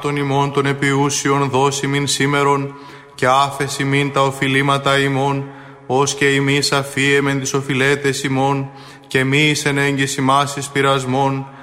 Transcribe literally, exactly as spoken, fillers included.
των ημών των επιούσιων δώσει μην σήμερον και άφεση μην τα οφειλήματα ημών, ως και ημείς αφίεμεν τις οφειλέτες ημών και μη εις ενέγγυς ημάς εις πειρασμών,